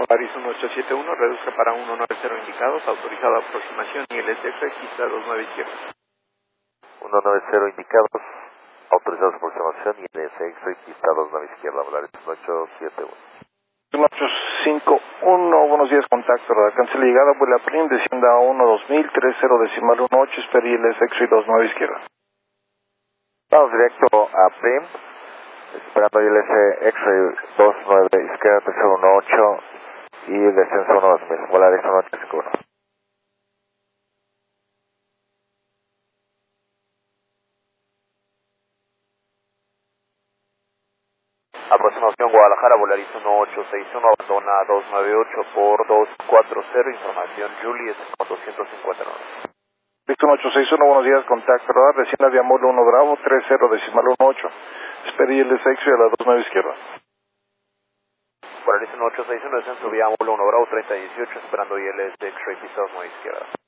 Paris 1871, reduzca para 190 indicados, autorizado aproximación y el SX registra 29 izquierda. 190 indicados, autorizados aproximación y el SX registra 29 izquierda, Volaris 1871. 1851, buenos días, contacto, alcance la llegada, vuela PRIM, descienda a 12000, 30 decimal 18, espere el SX 29 izquierda. Vamos directo a PRIM, esperando el SX 29 izquierda, 318 y descenso 12000, Volaris 1851. Aproximación Guadalajara, Volaris 1861, abandona 298 por 240, información Juliet 259. Listo, 1861, buenos días, contacto, radar, descienda de Amor 1 Bravo, 30 decimal 18, espere el SX a la 29 izquierda. Volaris 1861, descenso vía Amor 1 Bravo, 3018, esperando ILS X-Ray, pista 29 izquierda.